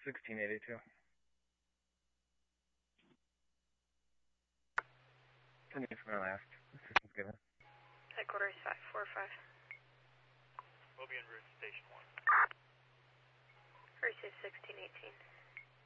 1682. Continue from my last. Assistance given. Headquarters 545. We'll be en route to Station 1. Receive 1618.